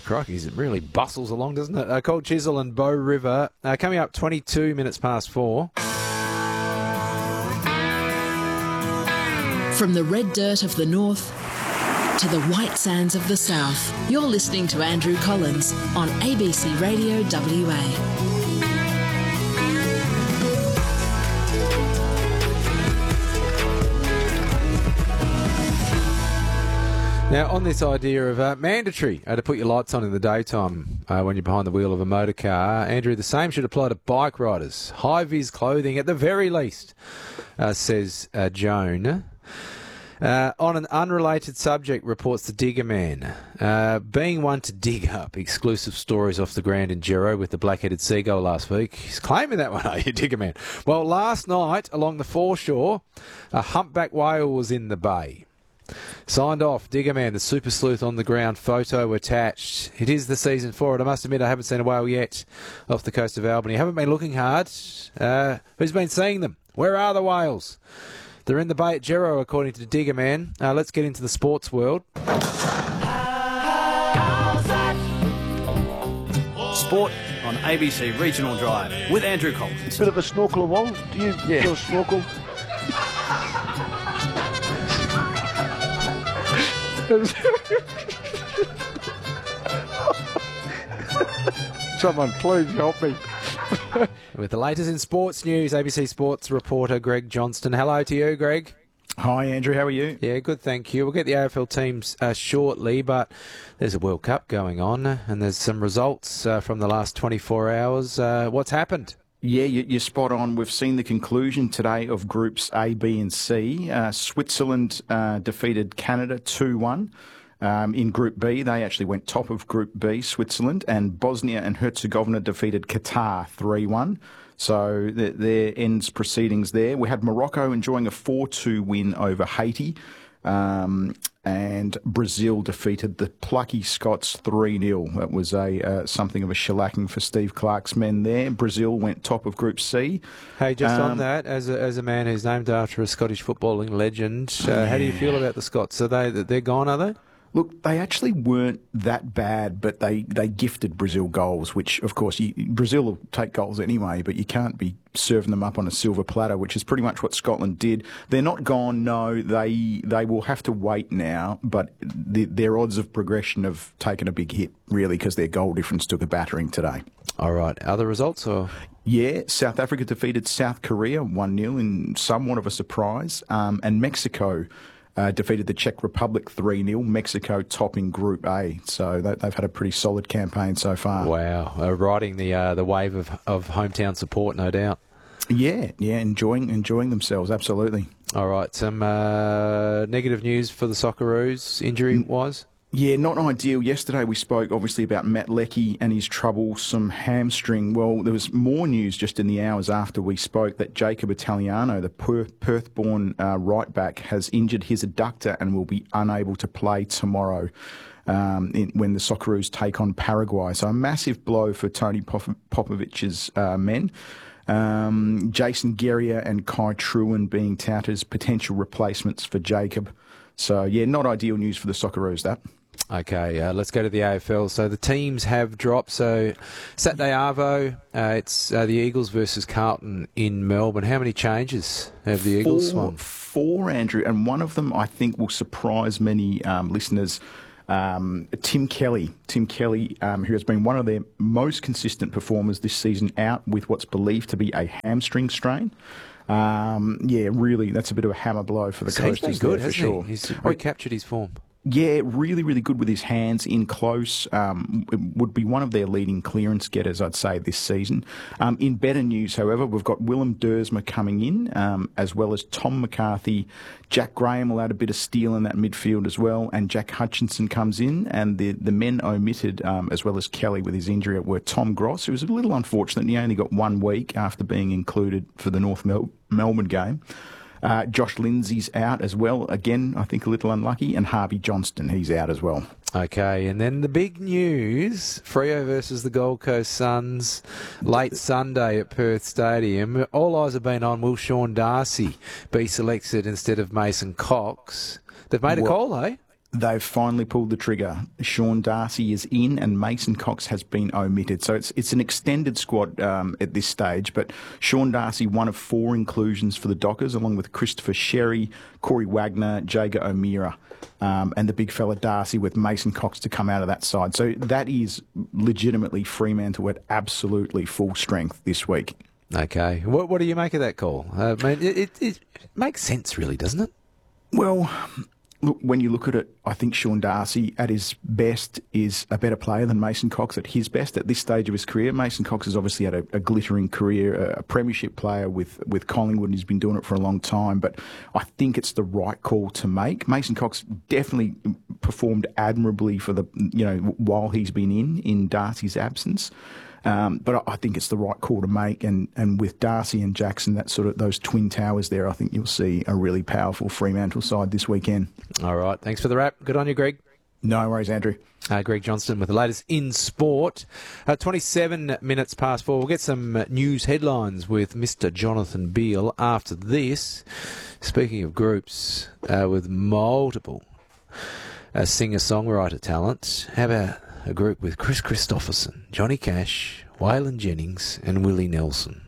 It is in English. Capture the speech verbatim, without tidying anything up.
Crikey, it really bustles along, doesn't it? Uh, Cold Chisel and Bow River uh, coming up twenty-two minutes past four. From the red dirt of the north to the white sands of the south, you're listening to Andrew Collins on A B C Radio W A. Now, on this idea of uh, mandatory uh, to put your lights on in the daytime uh, when you're behind the wheel of a motor car, Andrew, the same should apply to bike riders. High-vis clothing at the very least, uh, says uh, Joan. Uh, on an unrelated subject, reports the Digger Man. Uh, being one to dig up exclusive stories off the ground in Gero with the black-headed seagull last week. He's claiming that one, are you, Digger Man? Well, last night, along the foreshore, a humpback whale was in the bay. Signed off, Digger Man, the super sleuth on the ground, photo attached. It is the season for it. I must admit I haven't seen a whale yet off the coast of Albany. Haven't been looking hard. Uh, who's been seeing them? Where are the whales? They're in the bay at Gero, according to Digger Man. Uh, let's get into the sports world. Sport on A B C Regional Drive with Andrew Collins. Bit of a snorkeler, Wong. Do you yeah. do a snorkel? Someone please help me. With the latest in sports news, A B C Sports reporter Greg Johnston. Hello to you, Greg. Hi, Andrew. How are you? Yeah, good, thank you. We'll get the A F L teams uh, shortly, but there's a World Cup going on, and there's some results uh, from the last twenty-four hours. Uh, what's happened? Yeah, you're spot on. We've seen the conclusion today of Groups A, B and C. Uh, Switzerland uh, defeated Canada two one. Um, in Group B, they actually went top of Group B, Switzerland, and Bosnia and Herzegovina defeated Qatar three one. So th- there ends proceedings there. We had Morocco enjoying a four two win over Haiti. Um, and Brazil defeated the plucky Scots three nil. That was a uh, something of a shellacking for Steve Clark's men there. Brazil went top of Group C. Hey, just um, on that, as a, as a man who's named after a Scottish footballing legend, uh, how do you feel about the Scots? Are they they're gone, are they? Look, they actually weren't that bad, but they, they gifted Brazil goals, which, of course, you, Brazil will take goals anyway, but you can't be serving them up on a silver platter, which is pretty much what Scotland did. They're not gone, no. They they will have to wait now, but the, their odds of progression have taken a big hit, really, because their goal difference took a battering today. All right. Other results? Or Yeah, South Africa defeated South Korea one nil in somewhat of a surprise, um, and Mexico Uh, defeated the Czech Republic three nil, Mexico topping Group A. So they, they've had a pretty solid campaign so far. Wow. Uh, riding the uh, the wave of, of hometown support, no doubt. Yeah, yeah, enjoying enjoying themselves, absolutely. All right. Some uh, negative news for the Socceroos, injury-wise? Yeah, not ideal. Yesterday we spoke, obviously, about Matt Leckie and his troublesome hamstring. Well, there was more news just in the hours after we spoke that Jacob Italiano, the Perth-born uh, right-back, has injured his adductor and will be unable to play tomorrow um, in, when the Socceroos take on Paraguay. So a massive blow for Tony Pop- Popovic's uh, men. Um, Jason Guerrier and Kai Truen being touted as potential replacements for Jacob. So, yeah, not ideal news for the Socceroos, that. Okay, uh, let's go to the A F L. So the teams have dropped. So Saturday Arvo, uh, it's uh, the Eagles versus Carlton in Melbourne. How many changes have the Eagles four, swung? Four, Andrew, and one of them I think will surprise many um, listeners. Um, Tim Kelly, Tim Kelly, um, who has been one of their most consistent performers this season, out with what's believed to be a hamstring strain. Um, yeah, really, that's a bit of a hammer blow for the So Coasters he's been good, there, for hasn't sure. he? He's recaptured his form. Yeah, really, really good with his hands in close. Um, would be one of their leading clearance getters, I'd say, this season. Um, in better news, however, we've got Willem Dersma coming in, um, as well as Tom McCarthy. Jack Graham will add a bit of steel in that midfield as well, and Jack Hutchinson comes in. And the, the men omitted, um, as well as Kelly with his injury, were Tom Gross, who was a little unfortunate. He only got one week after being included for the North Mel- Melbourne game. Uh, Josh Lindsay's out as well. Again, I think a little unlucky. And Harvey Johnston, he's out as well. Okay, and then the big news, Freo versus the Gold Coast Suns, late Sunday at Perth Stadium. All eyes have been on, will Sean Darcy be selected instead of Mason Cox? They've made a Well, call, eh? They've finally pulled the trigger. Sean Darcy is in and Mason Cox has been omitted. So it's it's an extended squad um, at this stage, but Sean Darcy, one of four inclusions for the Dockers, along with Christopher Sherry, Corey Wagner, Jager O'Meara, um, and the big fella Darcy, with Mason Cox to come out of that side. So that is legitimately Fremantle at absolutely full strength this week. Okay. What what do you make of that call? Uh, I mean, it, it, it makes sense, really, doesn't it? Well, look, when you look at it, I think Sean Darcy at his best is a better player than Mason Cox at his best at this stage of his career. Mason Cox has obviously had a, a glittering career, a, a premiership player with, with Collingwood, and he's been doing it for a long time, but I think it's the right call to make. Mason Cox definitely performed admirably for the, you know, while he's been in, in Darcy's absence. Um, but I think it's the right call to make, and, and with Darcy and Jackson, that sort of those twin towers there, I think you'll see a really powerful Fremantle side this weekend. All right, thanks for the wrap. Good on you, Greg. No worries, Andrew. Uh, Greg Johnston with the latest in sport. Uh, twenty-seven minutes past four. We'll get some news headlines with Mister Jonathan Beale after this. Speaking of groups uh, with multiple uh, singer-songwriter talent, how about a group with Chris Christopherson, Johnny Cash, Waylon Jennings and Willie Nelson?